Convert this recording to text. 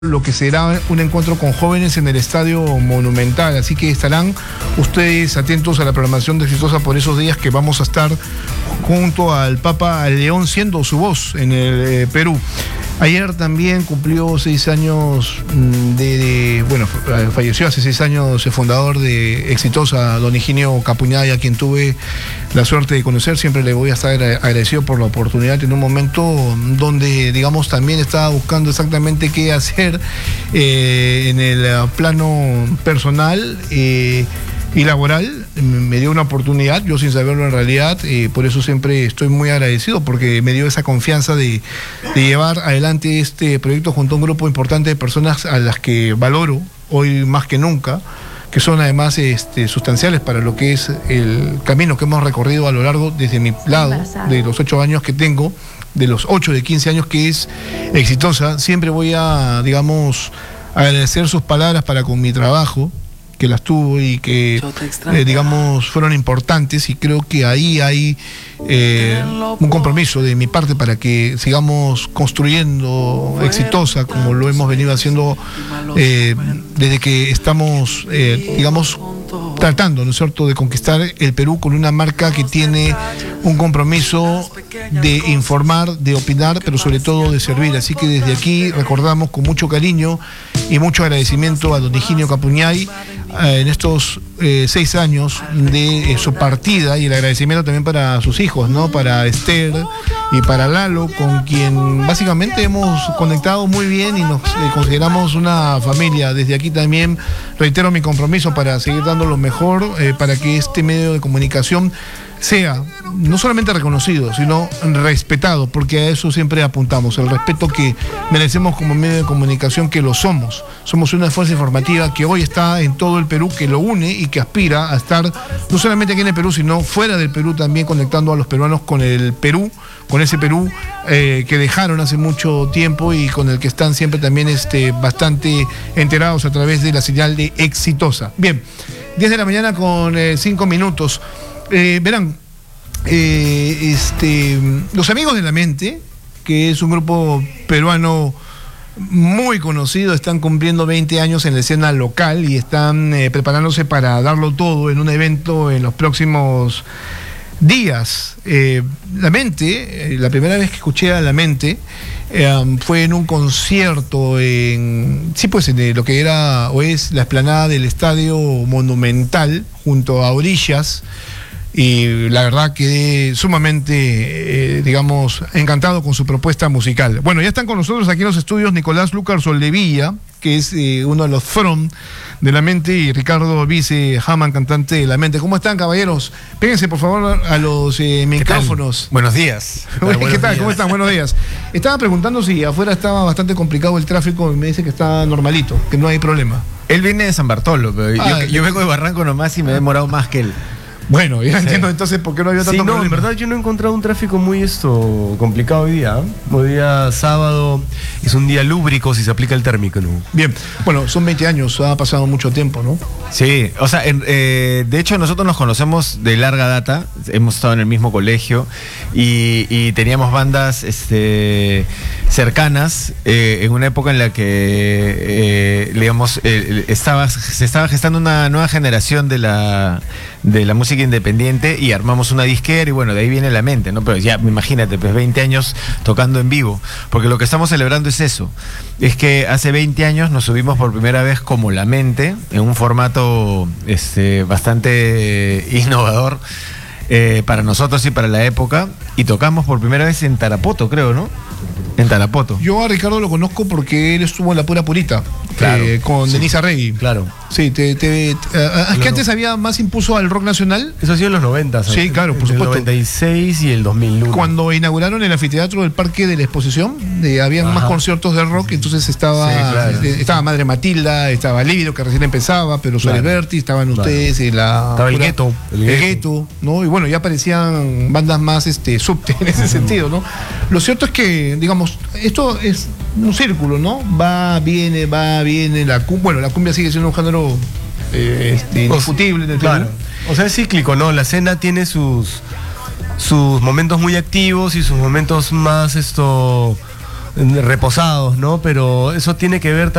lo que será un encuentro con jóvenes en el Estadio Monumental, así que estarán ustedes atentos a la programación de Exitosa por esos días que vamos a estar junto al Papa León siendo su voz en el Perú. Ayer también cumplió 6 años bueno, falleció hace 6 años el fundador de Exitosa, don Higinio Capuñay, a quien tuve la suerte de conocer. Siempre le voy a estar agradecido por la oportunidad en un momento donde, digamos, también estaba buscando exactamente qué hacer en el plano personal y laboral. Me dio una oportunidad, yo sin saberlo en realidad, por eso siempre estoy muy agradecido, porque me dio esa confianza de llevar adelante este proyecto junto a un grupo importante de personas a las que valoro hoy más que nunca, que son además sustanciales para lo que es el camino que hemos recorrido a lo largo desde mi lado, de los 8 años que tengo, de los 8 de 15 años que es Exitosa. Siempre voy a, digamos, agradecer sus palabras para con mi trabajo, que las tuvo y que, digamos, fueron importantes, y creo que ahí hay un compromiso de mi parte para que sigamos construyendo Exitosa como lo hemos venido haciendo desde que estamos, digamos, tratando, ¿no es cierto?, de conquistar el Perú con una marca que tiene un compromiso de informar, de opinar, pero sobre todo de servir. Así que desde aquí recordamos con mucho cariño y mucho agradecimiento a don Higinio Capuñay en estos 6 años de su partida, y el agradecimiento también para sus hijos, ¿no?, para Esther y para Lalo, con quien básicamente hemos conectado muy bien y nos consideramos una familia. Desde aquí también reitero mi compromiso para seguir dando lo mejor para que este medio de comunicación sea no solamente reconocido, sino respetado, porque a eso siempre apuntamos, el respeto que merecemos como medio de comunicación, que lo somos. Somos una fuerza informativa que hoy está en todo el Perú, que lo une y que aspira a estar no solamente aquí en el Perú, sino fuera del Perú también, conectando a los peruanos con el Perú, con ese Perú que dejaron hace mucho tiempo y con el que están siempre también bastante enterados a través de la señal de Exitosa. Bien, 10 de la mañana con 5 minutos. Verán, los Amigos de la Mente, que es un grupo peruano muy conocido, están cumpliendo 20 años en la escena local y están preparándose para darlo todo en un evento en los próximos días. La Mente, la primera vez que escuché a La Mente fue en un concierto en lo que era o es la explanada del Estadio Monumental, junto a Orillas. Y la verdad quedé sumamente, digamos, encantado con su propuesta musical. Bueno, ya están con nosotros aquí en los estudios Nicolás Lucar Soldevilla, que es uno de los front de La Mente, y Ricardo Vice Haman, cantante de La Mente. ¿Cómo están, caballeros? Péguense, por favor, a los micrófonos. Buenos días. ¿Qué tal? ¿Cómo están? Buenos días. Estaba preguntando si afuera estaba bastante complicado el tráfico, y me dice que está normalito, que no hay problema. Él viene de San Bartolo, pero yo vengo de Barranco nomás y me he demorado más que él. Bueno, ya entiendo entonces por qué no había tanto problema. En verdad yo no he encontrado un tráfico muy complicado hoy día. Hoy día sábado es un día lúbrico si se aplica el térmico, ¿no? Bien, bueno, son 20 años, ha pasado mucho tiempo, ¿no? Sí, o sea, de hecho nosotros nos conocemos de larga data, hemos estado en el mismo colegio y teníamos bandas cercanas en una época en la que, digamos, se estaba gestando una nueva generación de la música independiente, y armamos una disquera, y bueno, de ahí viene La Mente, ¿no? Pero ya, imagínate, pues 20 años tocando en vivo, porque lo que estamos celebrando es eso, es que hace 20 años nos subimos por primera vez como La Mente, en un formato bastante innovador para nosotros y para la época, y tocamos por primera vez en Tarapoto, creo, ¿no? En Tarapoto. Yo a Ricardo lo conozco porque él estuvo en La Pura Purita, claro, con sí. Denise Arregui. Claro. Sí, es que antes había más impulso al rock nacional. Eso ha sido en los 90. Sí, claro, por supuesto. El 96 y el 2001. Cuando inauguraron el anfiteatro del Parque de la Exposición, habían más conciertos de rock, entonces estaba Madre Matilda, estaba Lívido, que recién empezaba, pero Suárez Berti, estaban ustedes, estaba el Gueto. El Gueto, ¿no? Y bueno, ya aparecían bandas más subte en ese sentido, ¿no? Lo cierto es que, digamos, esto es un círculo, ¿no? Va, viene, la cumbia sigue siendo un género indiscutible en el Perú. O sea, es cíclico, ¿no? La escena tiene sus momentos muy activos y sus momentos más reposados, ¿no? Pero eso tiene que ver